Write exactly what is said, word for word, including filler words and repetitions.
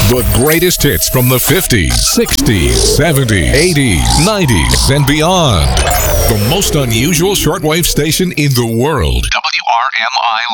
The greatest hits from the fifties, sixties, seventies, eighties, nineties, and beyond. The most unusual shortwave station in the world. W R M I